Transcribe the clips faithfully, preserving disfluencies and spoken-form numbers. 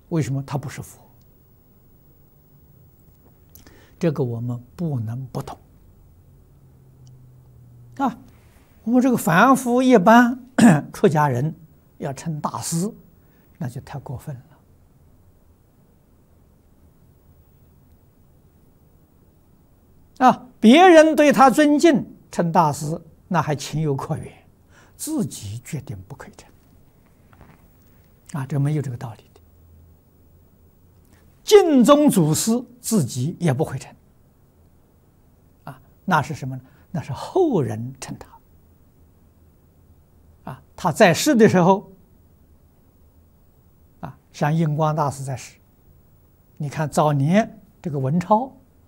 为什么他不是佛？这个我们不能不懂啊！我们这个凡夫一般出家人要称大师，那就太过分了啊！别人对他尊敬称大师，那还情有可原，自己决定不可以称啊，这没有这个道理的。敬宗祖师自己也不会称啊，那是什么呢？那是后人称他啊，他在世的时候啊，像印光大师在世，你看早年这个文钞，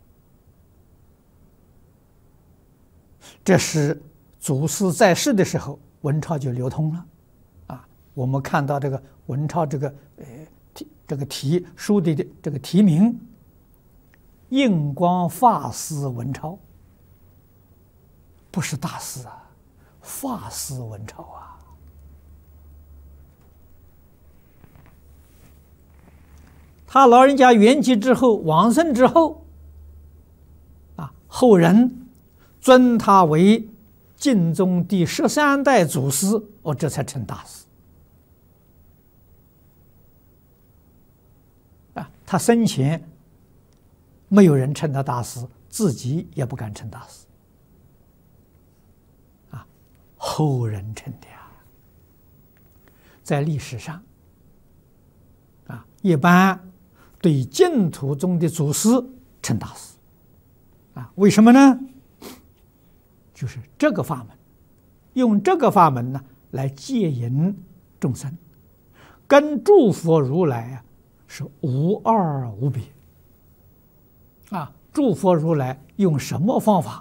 这是祖师在世的时候，文钞就流通了啊。我们看到这个文钞这个呃题这个题书的这个题名，印光法师文钞，不是大师啊，法师文钞啊。他老人家圆寂之后，往生之后，啊，后人尊他为晋宗第十三代祖师，哦，这才称大师。啊，他生前没有人称他大师，自己也不敢称大师。啊，后人称的呀。在历史上，啊，一般对净土中的祖师称大师。啊，为什么呢？就是这个法门，用这个法门呢来戒引众生，跟诸佛如来啊是无二无别。啊，诸佛如来用什么方法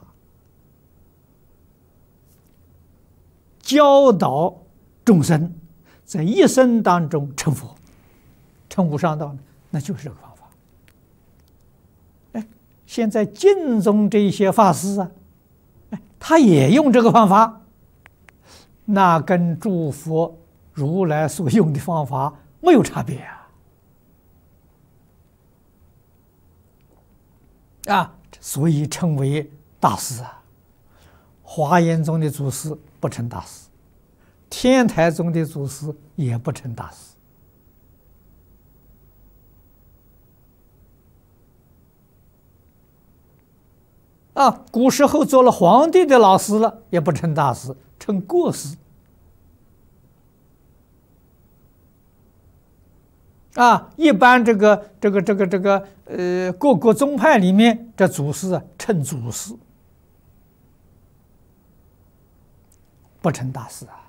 教导众生，在一生当中成佛、成无上道呢？那就是这个方法。哎，现在净宗这些法师啊，他也用这个方法，那跟诸佛如来所用的方法没有差别啊！啊，所以称为大师啊。华严宗的祖师不称大师，天台宗的祖师也不称大师。啊，古时候做了皇帝的老师了，也不称大师，称过师。啊，一般这个这个这个这个呃，各个宗派里面，这祖师啊称祖师，不称大师啊。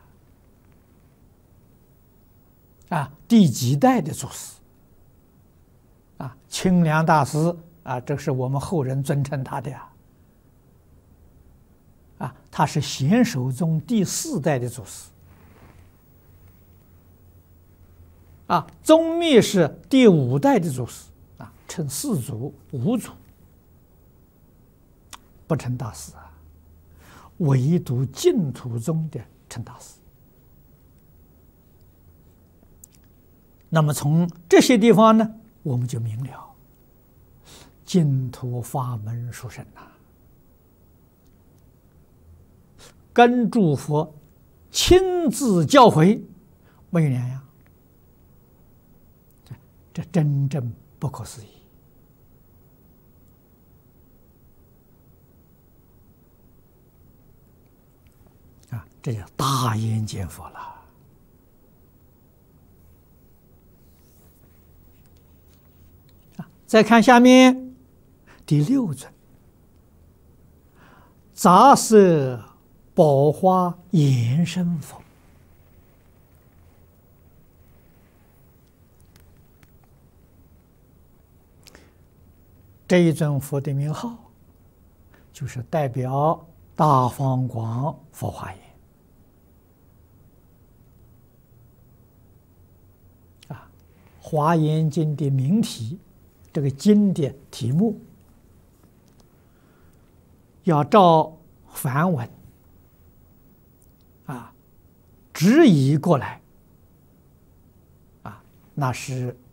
啊，第几代的祖师？啊，清凉大师啊，这是我们后人尊称他的呀。啊，他是显首宗第四代的祖师。啊，宗密是第五代的祖师，啊，称四祖、五祖，不称大师啊。唯独净土宗的称大师。那么从这些地方呢，我们就明了，净土法门殊胜呐。跟诸佛亲自教诲，没有两样，这这真正不可思议啊！这叫大眼见佛了啊！再看下面第六尊，杂色宝花延生佛。这一尊佛的名号，就是代表大方广佛华严啊。华严经的名题，这个经的题目要照梵文啊直译过来啊，那是